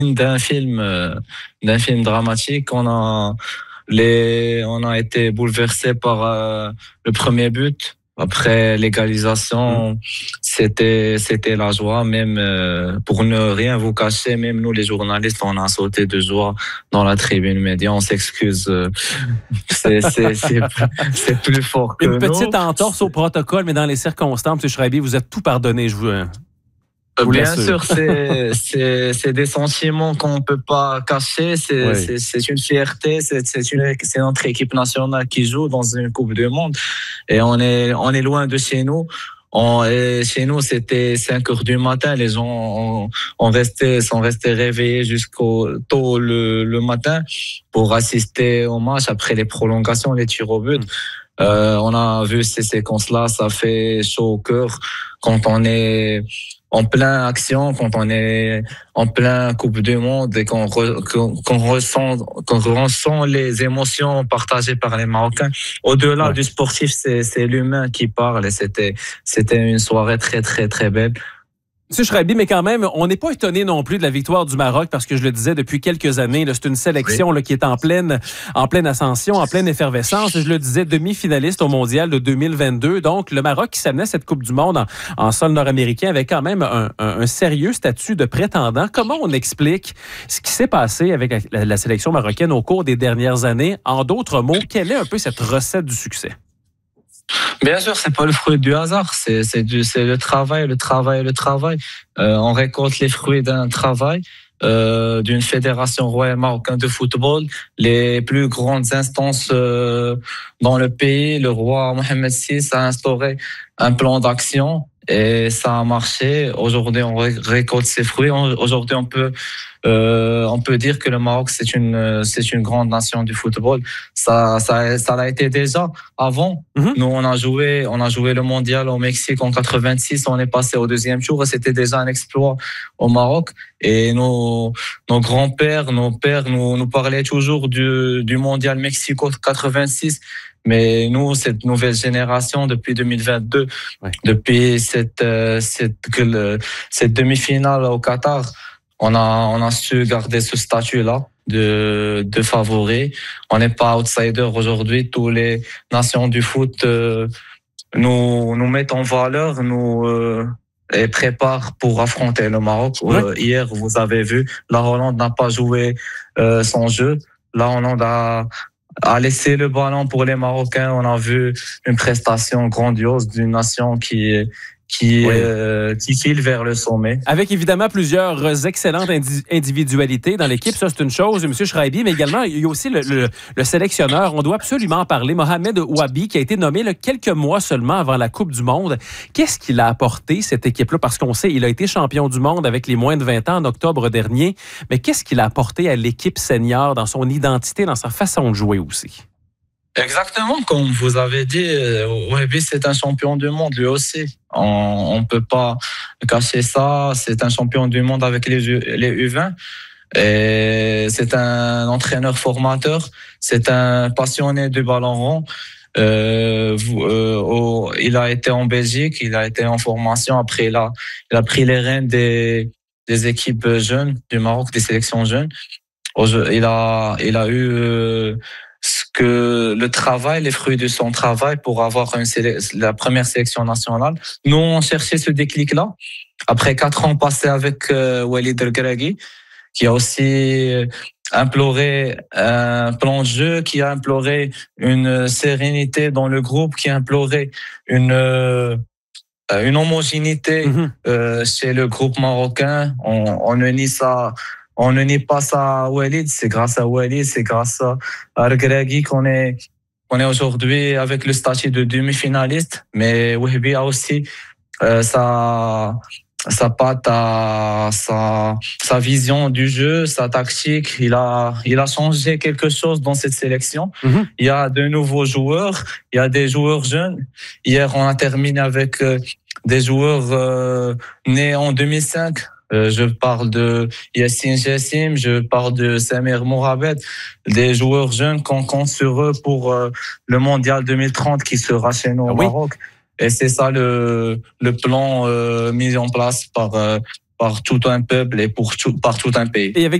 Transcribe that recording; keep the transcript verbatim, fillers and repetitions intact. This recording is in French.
d'un film, euh, d'un film dramatique. On a les, on a été bouleversé par euh, le premier but. Après l'égalisation, mmh. c'était c'était la joie. Même euh, pour ne rien vous cacher, même nous les journalistes, on a sauté de joie dans la tribune média. On s'excuse. Euh, c'est c'est c'est c'est plus fort que Une nous. petite entorse au protocole, mais dans les circonstances, M. Schreiber, vous êtes tout pardonné. Je vous. Bien sûr, c'est, c'est, c'est des sentiments qu'on ne peut pas cacher. C'est, oui. c'est, c'est une fierté. C'est, c'est, une, c'est notre équipe nationale qui joue dans une Coupe du Monde. Et on est, on est loin de chez nous. On, et chez nous, c'était cinq heures du matin. Les gens ont, ont resté, sont restés réveillés jusqu'au tôt le, le matin pour assister au match après les prolongations, les tirs au but. Euh, on a vu ces séquences-là. Ça fait chaud au cœur quand on est en plein action, quand on est en plein Coupe du Monde et qu'on, re, qu'on, qu'on ressent, qu'on ressent les émotions partagées par les Marocains. Au-delà ouais. du sportif, c'est, c'est l'humain qui parle et c'était, c'était une soirée très, très, très belle. M. Schreiber, mais quand même, on n'est pas étonné non plus de la victoire du Maroc parce que je le disais depuis quelques années, là, c'est une sélection oui. là, qui est en pleine, en pleine ascension, en pleine effervescence. Je le disais, demi-finaliste au Mondial de deux mille vingt-deux. Donc, le Maroc qui s'amenait cette Coupe du Monde en, en sol nord-américain avait quand même un, un, un sérieux statut de prétendant. Comment on explique ce qui s'est passé avec la, la sélection marocaine au cours des dernières années? En d'autres mots, quelle est un peu cette recette du succès? Bien sûr, c'est pas le fruit du hasard, c'est c'est du c'est le travail, le travail, le travail. Euh, on récolte les fruits d'un travail euh, d'une fédération royale marocaine de football, les plus grandes instances euh, dans le pays. Le roi Mohamed six a instauré un plan d'action et ça a marché. Aujourd'hui, on récolte ses fruits. Aujourd'hui, on peut Euh, on peut dire que le Maroc c'est une c'est une grande nation du football. Ça ça ça l'a été déjà avant. Mm-hmm. Nous on a joué on a joué le mondial au Mexique en quatre-vingt-six. On est passé au deuxième tour et c'était déjà un exploit au Maroc. Et nos nos grands-pères, nos pères nous nous parlaient toujours du du mondial Mexico quatre-vingt-six. Mais nous, cette nouvelle génération, depuis deux mille vingt-deux, ouais. depuis cette cette cette demi-finale au Qatar. On a, on a su garder ce statut-là de, de favori. On n'est pas outsider aujourd'hui. Tous les nations du foot euh, nous, nous mettent en valeur, nous euh, et préparent pour affronter le Maroc. Ouais. Euh, hier, vous avez vu, la Hollande n'a pas joué euh, son jeu. La Hollande a, a laissé le ballon pour les Marocains. On a vu une prestation grandiose d'une nation qui est qui, oui. euh, qui file vers le sommet. Avec évidemment plusieurs excellentes indi- individualités dans l'équipe, ça c'est une chose, M. Schreiber, mais également il y a aussi le, le, le sélectionneur, on doit absolument en parler, Mohamed Ouabi, qui a été nommé là, quelques mois seulement avant la Coupe du Monde. Qu'est-ce qu'il a apporté, cette équipe-là? Parce qu'on sait, il a été champion du monde avec les moins de vingt ans en octobre dernier, mais qu'est-ce qu'il a apporté à l'équipe senior dans son identité, dans sa façon de jouer aussi? Exactement, comme vous avez dit, Ouabi c'est un champion du monde lui aussi. On ne peut pas cacher ça. C'est un champion du monde avec les, les U vingt. Et c'est un entraîneur formateur. C'est un passionné du ballon rond. Euh, euh, au, il a été en Belgique, il a été en formation. Après, il a, il a pris les rênes des, des équipes jeunes du Maroc, des sélections jeunes. Il a, il a eu euh, ce que le travail, les fruits de son travail pour avoir une sélec- la première sélection nationale. Nous, on cherchait ce déclic-là. Après quatre ans passés avec euh, Walid El-Graghi, qui a aussi imploré un plan de jeu, qui a imploré une sérénité dans le groupe, qui a imploré une euh, une homogénéité mm-hmm. euh, chez le groupe marocain. On, on ne nie ça. On ne nie pas ça à Walid, c'est grâce à Walid, c'est grâce à El-Graghi qu'on est, qu'on est aujourd'hui avec le statut de demi-finaliste. Mais Ouabi a aussi euh, sa, sa patte, à, sa, sa vision du jeu, sa tactique. Il a, il a changé quelque chose dans cette sélection. Mm-hmm. Il y a de nouveaux joueurs, il y a des joueurs jeunes. Hier, on a terminé avec euh, des joueurs euh, nés en deux mille cinq. Euh, je parle de Yassine Jassim, je parle de Samir Mourabet, des joueurs jeunes qu'on compte sur eux pour euh, le mondial deux mille trente qui sera chez nous au ah oui. Maroc. Et c'est ça le, le plan euh, mis en place par, euh, par tout un peuple et pour tout, par tout un pays. Et avec